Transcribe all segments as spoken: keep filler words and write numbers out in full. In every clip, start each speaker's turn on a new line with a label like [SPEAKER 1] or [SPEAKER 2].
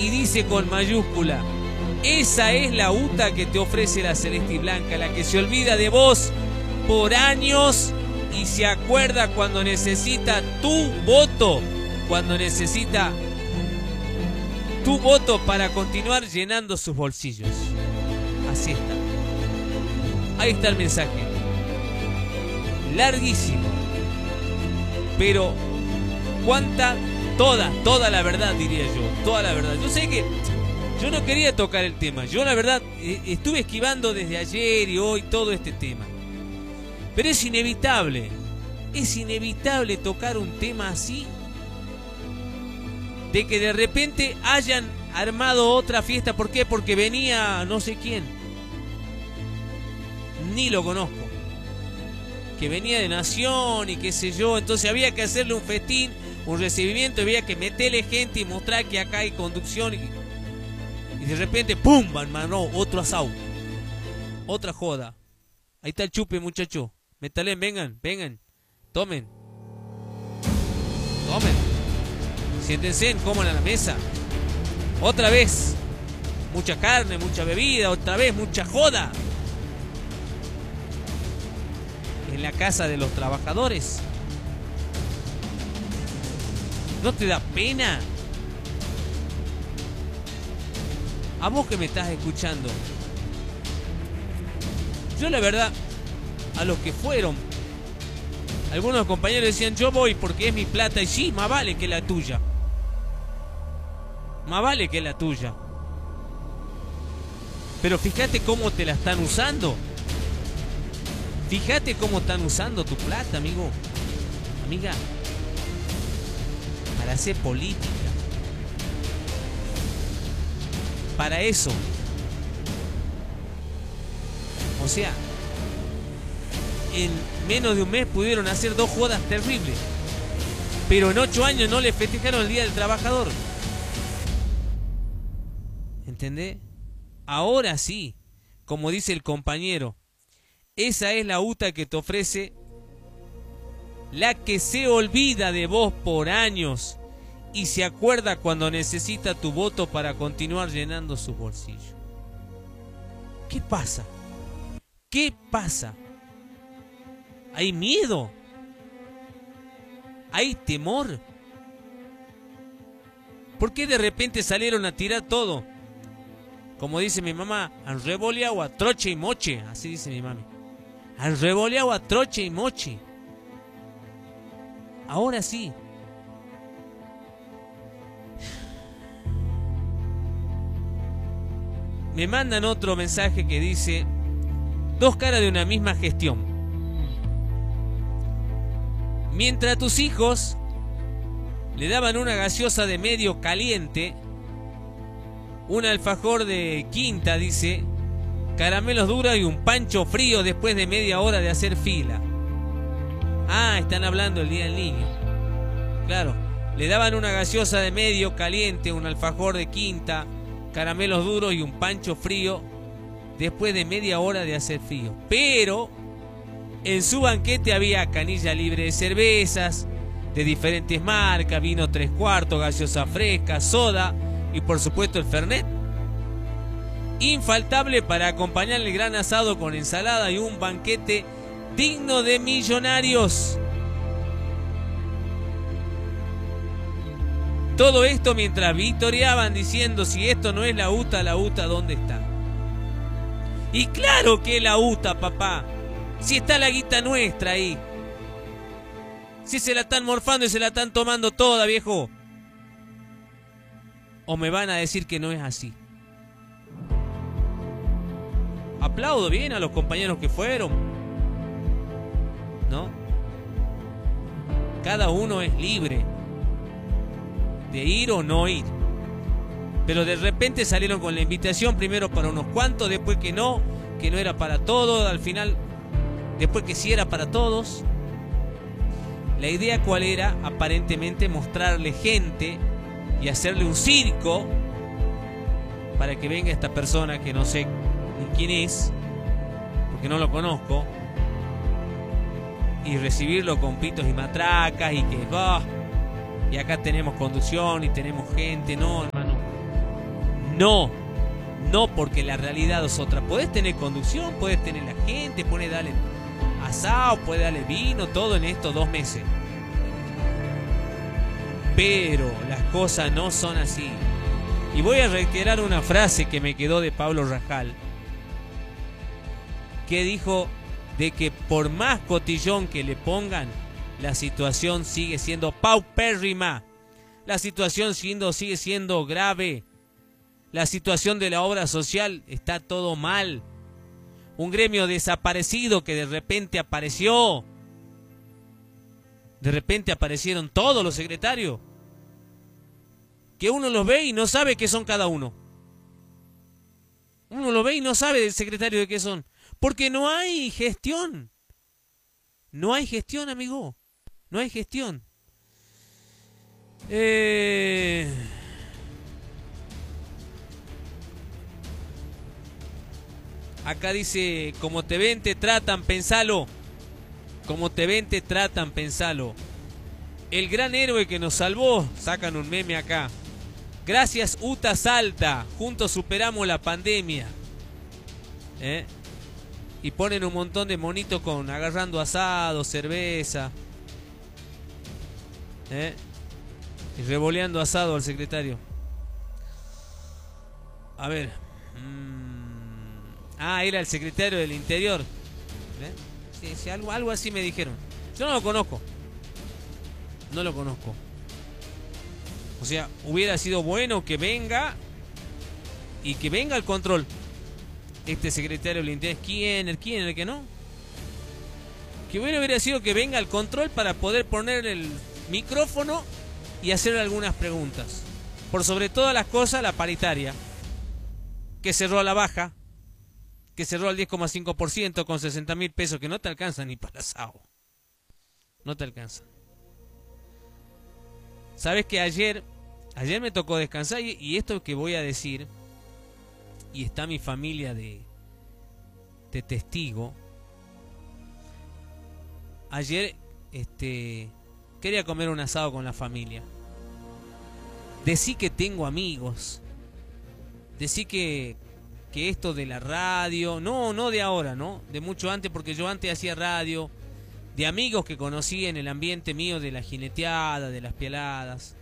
[SPEAKER 1] y dice con mayúscula: esa es la UTA que te ofrece la celeste y blanca, la que se olvida de vos por años y se acuerda cuando necesita tu voto, cuando necesita tu voto para continuar llenando sus bolsillos. Así está. Ahí está el mensaje. Larguísimo. Pero cuánta, toda, toda la verdad, diría yo. Toda la verdad. Yo sé que yo no quería tocar el tema. Yo la verdad estuve esquivando desde ayer y hoy todo este tema. Pero es inevitable. Es inevitable tocar un tema así. De que de repente hayan armado otra fiesta. ¿Por qué? Porque venía no sé quién. Ni lo conozco. Que venía de Nación y qué sé yo. Entonces había que hacerle un festín, un recibimiento. Había que meterle gente y mostrar que acá hay conducción. Y, y de repente, ¡pum! Hermano, otro asado. Otra joda. Ahí está el chupe, muchacho. Metalen, vengan, vengan. Tomen. Tomen. Siéntense, coman a la mesa. Otra vez. Mucha carne, mucha bebida. Otra vez, mucha joda. En la casa de los trabajadores. ¿No te da pena? A vos que me estás escuchando. Yo la verdad, a los que fueron, algunos compañeros decían: yo voy porque es mi plata. Y sí, más vale que la tuya. Más vale que la tuya. Pero fíjate cómo te la están usando. Fíjate cómo están usando tu plata, amigo. Amiga. Para hacer política. Para eso. O sea, en menos de un mes pudieron hacer dos jodas terribles. Pero en ocho años no le festejaron el Día del Trabajador. ¿Entendés? Ahora sí, como dice el compañero, esa es la UTA que te ofrece, la que se olvida de vos por años y se acuerda cuando necesita tu voto para continuar llenando sus bolsillos. ¿Qué pasa? ¿Qué pasa? ¿Hay miedo? ¿Hay temor? ¿Por qué de repente salieron a tirar todo? Como dice mi mamá, han revoleado a troche y moche. Así dice mi mami. Han revoleado a troche y moche. Ahora sí. Me mandan otro mensaje que dice: dos caras de una misma gestión. Mientras tus hijos le daban una gaseosa de medio caliente, un alfajor de quinta, dice, caramelos duros y un pancho frío después de media hora de hacer fila. Ah, están hablando el Día del Niño. Claro, le daban una gaseosa de medio caliente, un alfajor de quinta, caramelos duros y un pancho frío después de media hora de hacer frío. Pero en su banquete había canilla libre de cervezas de diferentes marcas, vino tres cuartos, gaseosa fresca, soda y por supuesto el Fernet. Infaltable para acompañar el gran asado con ensalada y un banquete digno de millonarios. Todo esto mientras vitoreaban diciendo: si esto no es la UTA, la UTA ¿dónde está? Y claro que es la UTA, papá. Si está la guita nuestra ahí. Si se la están morfando y se la están tomando toda, viejo. ¿O me van a decir que no es así? Aplaudo bien a los compañeros que fueron, ¿no? Cada uno es libre de ir o no ir. Pero de repente salieron con la invitación, primero para unos cuantos, después que no, que no era para todos, al final, después que sí era para todos. La idea cuál era, aparentemente mostrarle gente y hacerle un circo para que venga esta persona que no sé quién es, porque no lo conozco, y recibirlo con pitos y matracas y que oh, y acá tenemos conducción y tenemos gente. No, hermano, No, no, porque la realidad es otra. Podés tener conducción, podés tener la gente, podés darle asado, podés darle vino, todo en estos dos meses. Pero las cosas no son así. Y voy a reiterar una frase que me quedó de Pablo Rajal, que dijo de que por más cotillón que le pongan, la situación sigue siendo paupérrima. La situación siendo, sigue siendo grave. La situación de la obra social está todo mal. Un gremio desaparecido que de repente apareció. De repente aparecieron todos los secretarios. Que uno los ve y no sabe qué son cada uno. Uno lo ve y no sabe del secretario de qué son. Porque no hay gestión. No hay gestión, amigo. No hay gestión. Eh... Acá dice, como te ven, te tratan, pensalo. Como te ven, te tratan, pensalo. El gran héroe que nos salvó, sacan un meme acá. Gracias, Uta Salta. Juntos superamos la pandemia. ¿Eh? Y ponen un montón de monitos con agarrando asado, cerveza. ¿Eh? Y revoleando asado al secretario. A ver. Mm. Ah, era el secretario del Interior. ¿Eh? Sí, sí, algo, algo así me dijeron. Yo no lo conozco. No lo conozco. O sea, hubiera sido bueno que venga y que venga al control. Este secretario del Interior, ¿quién? ¿Quién? ¿El que no? Que bueno hubiera sido que venga al control para poder poner el micrófono y hacer algunas preguntas. Por sobre todas las cosas, la paritaria, que cerró a la baja, que cerró al diez coma cinco por ciento con sesenta mil pesos, que no te alcanza ni para asado. No te alcanza. Sabes que ayer, ayer me tocó descansar y, y esto que voy a decir, y está mi familia de, de testigo. Ayer, este, quería comer un asado con la familia. Decí que tengo amigos. Decí que, que esto de la radio, no, no de ahora, ¿no? De mucho antes, porque yo antes hacía radio. De amigos que conocí en el ambiente mío de la jineteada, de las pialadas.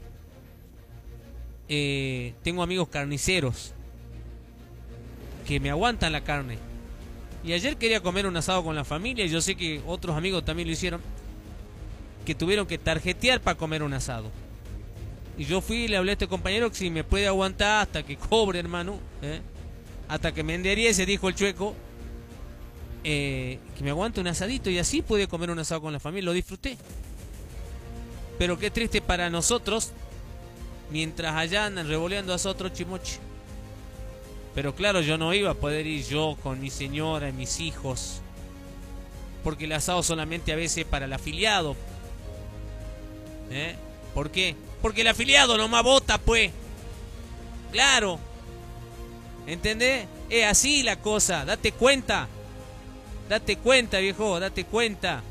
[SPEAKER 1] Eh, tengo amigos carniceros que me aguantan la carne. Y ayer quería comer un asado con la familia y yo sé que otros amigos también lo hicieron, que tuvieron que tarjetear para comer un asado. Y yo fui y le hablé a este compañero que si me puede aguantar hasta que cobre, hermano, ¿eh? Hasta que me enderiece, dijo el chueco. Eh, que me aguante un asadito y así pude comer un asado con la familia, lo disfruté. Pero qué triste para nosotros, mientras allá andan revoleando asado otro chimoche. Pero claro, yo no iba a poder ir yo con mi señora y mis hijos, porque el asado solamente a veces para el afiliado. ¿Eh? ¿Por qué? Porque el afiliado nomás vota, pues. Claro. ¿Entendés? Es así la cosa, date cuenta. Date cuenta, viejo, date cuenta.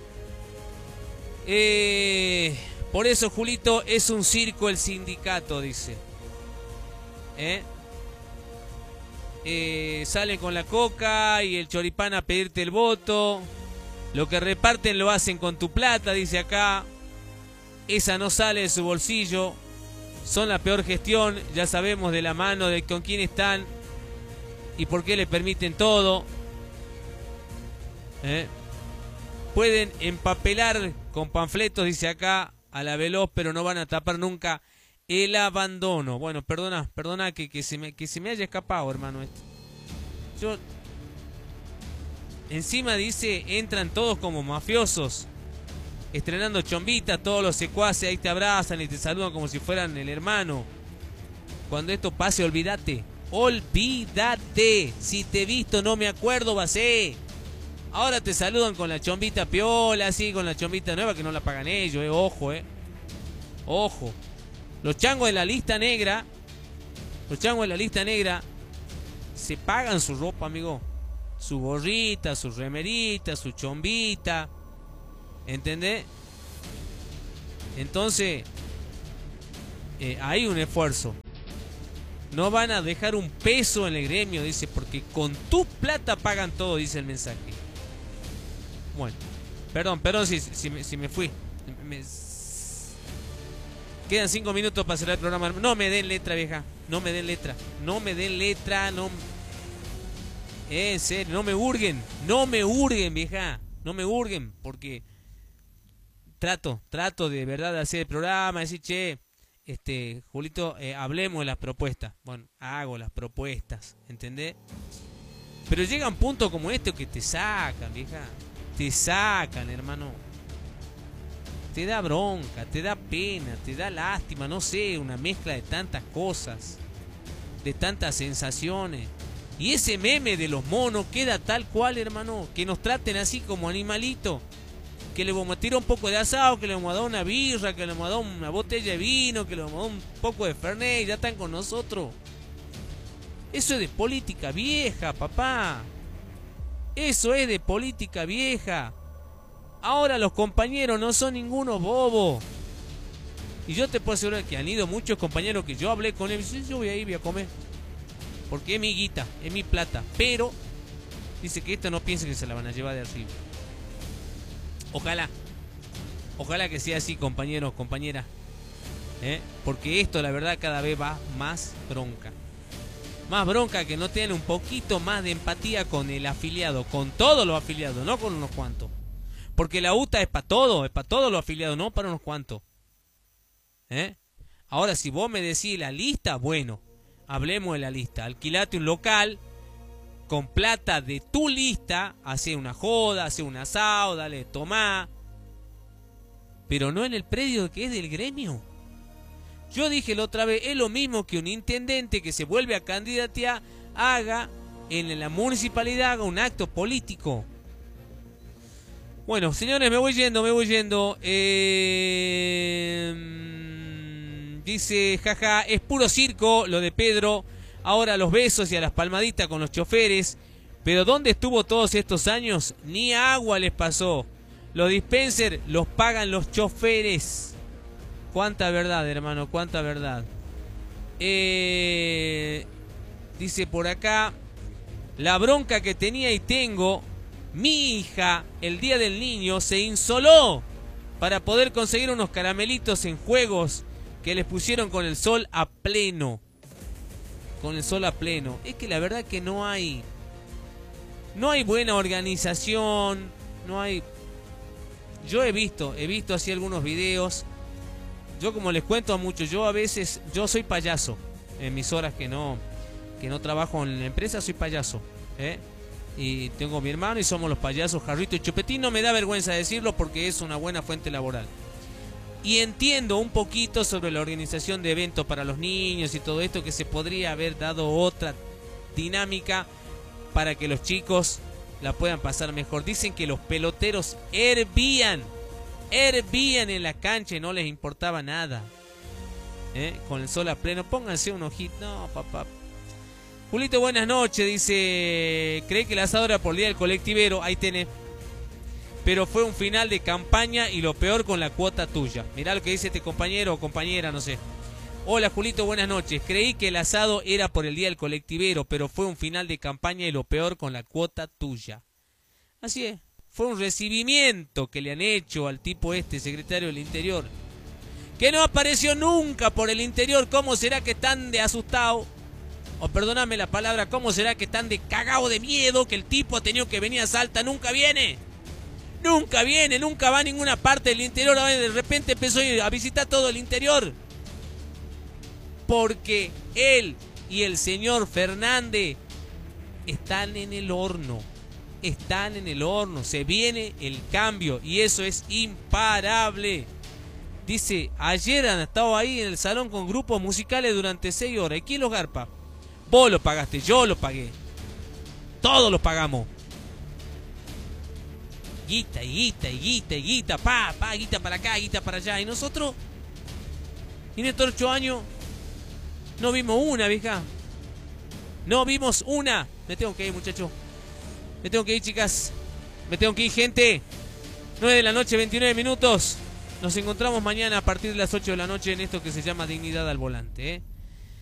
[SPEAKER 1] Eh, por eso, Julito, es un circo el sindicato, dice. ¿Eh? Eh, salen con la coca y el choripán a pedirte el voto. Lo que reparten lo hacen con tu plata, dice acá. Esa no sale de su bolsillo. Son la peor gestión. Ya sabemos de la mano de con quién están y por qué le permiten todo. ¿Eh? Pueden empapelar con panfletos, dice acá, a la veloz, pero no van a tapar nunca el abandono. Bueno, perdona, perdona que, que, se, me, que se me haya escapado, hermano. Esto. Yo... Encima dice, entran todos como mafiosos, estrenando chombitas, todos los secuaces ahí te abrazan y te saludan como si fueran el hermano. Cuando esto pase, olvídate. Olvídate. Si te he visto, no me acuerdo, basé. Ahora te saludan con la chombita piola, así, con la chombita nueva que no la pagan ellos, eh. Ojo, eh. Ojo. Los changos de la lista negra, los changos de la lista negra, se pagan su ropa, amigo. Su gorrita, su remerita, su chombita. ¿Entendés? Entonces, eh, hay un esfuerzo. No van a dejar un peso en el gremio, dice, porque con tu plata pagan todo, dice el mensaje. Bueno, perdón, perdón si, si, me, si me fui. Me... Quedan cinco minutos para cerrar el programa. No me den letra, vieja. No me den letra. No me den letra. No. En serio, no me hurguen. No me hurguen, vieja. No me hurguen, porque trato, trato de verdad de hacer el programa, decir, che, este, Julito, eh, hablemos de las propuestas. Bueno, hago las propuestas, ¿entendés? Pero llega un punto como este que te sacan, vieja. Te sacan, hermano. Te da bronca, te da pena, te da lástima, no sé, una mezcla de tantas cosas, de tantas sensaciones. Y ese meme de los monos queda tal cual, hermano, que nos traten así como animalitos. Que le vamos a tirar un poco de asado, que le vamos a dar una birra, que le vamos a dar una botella de vino, que le vamos a dar un poco de fernet, y ya están con nosotros. Eso es de política vieja, papá. Eso es de política vieja. Ahora los compañeros no son ninguno bobo. Y yo te puedo asegurar que han ido muchos compañeros que yo hablé con él y dicen, yo voy a ir, voy a comer. Porque es mi guita, es mi plata. Pero dice que esto no piensa que se la van a llevar de arriba. Ojalá. Ojalá que sea así, compañeros, compañeras. ¿Eh? Porque esto, la verdad, cada vez va más bronca. Más bronca que no tengan un poquito más de empatía con el afiliado. Con todos los afiliados, no con unos cuantos. Porque la U T A es para todo, es para todos los afiliados, no para unos cuantos. ¿Eh? Ahora, si vos me decís la lista, bueno, hablemos de la lista. Alquilate un local con plata de tu lista, hace una joda, hace un asado, dale, tomá. Pero no en el predio que es del gremio. Yo dije la otra vez, es lo mismo que un intendente que se vuelve a candidatear haga en la municipalidad, haga un acto político. Bueno, señores, me voy yendo, me voy yendo. Eh, dice, jaja, es puro circo lo de Pedro. Ahora los besos y a las palmaditas con los choferes. Pero ¿dónde estuvo todos estos años? Ni agua les pasó. Los dispensers los pagan los choferes. Cuánta verdad, hermano, cuánta verdad. Eh, dice por acá, la bronca que tenía y tengo... Mi hija, el día del niño, se insoló para poder conseguir unos caramelitos en juegos que les pusieron con el sol a pleno. Con el sol a pleno. Es que la verdad que no hay... No hay buena organización. No hay... Yo he visto, he visto así algunos videos. Yo, como les cuento a muchos, yo a veces... Yo soy payaso. En mis horas que no, que no trabajo en la empresa, soy payaso. ¿Eh? Y tengo a mi hermano y somos los payasos Jarrito y Chupetín. No me da vergüenza decirlo porque es una buena fuente laboral. Y entiendo un poquito sobre la organización de eventos para los niños y todo esto, que se podría haber dado otra dinámica para que los chicos la puedan pasar mejor. Dicen que los peloteros hervían, hervían en la cancha y no les importaba nada. ¿Eh? Con el sol a pleno, pónganse un ojito. No, papá. Julito, buenas noches, dice, cree que el asado era por el día del colectivero, ahí tenés. Pero fue un final de campaña y lo peor con la cuota tuya. Mirá lo que dice este compañero o compañera, no sé. Hola Julito, buenas noches, creí que el asado era por el día del colectivero, pero fue un final de campaña y lo peor con la cuota tuya. Así es, fue un recibimiento que le han hecho al tipo este, secretario del Interior, que no apareció nunca por el Interior. ¿Cómo será que están de asustado? O perdóname la palabra, ¿cómo será que están de cagao de miedo que el tipo ha tenido que venir a Salta? Nunca viene. Nunca viene, nunca va a ninguna parte del interior. Ahora de repente empezó a visitar todo el interior. Porque él y el señor Fernández están en el horno. Están en el horno. Se viene el cambio y eso es imparable. Dice, ayer han estado ahí en el salón con grupos musicales durante seis horas. ¿Y quién los garpa? Vos lo pagaste, yo lo pagué. Todos lo pagamos. Guita, y guita, y guita, y guita. Pa, pa, guita para acá, guita para allá. Y nosotros, en estos ocho años, no vimos una, vieja. No vimos una. Me tengo que ir, muchachos. Me tengo que ir, chicas. Me tengo que ir, gente. nueve de la noche, veintinueve minutos. Nos encontramos mañana a partir de las ocho de la noche en esto que se llama Dignidad al Volante, ¿eh?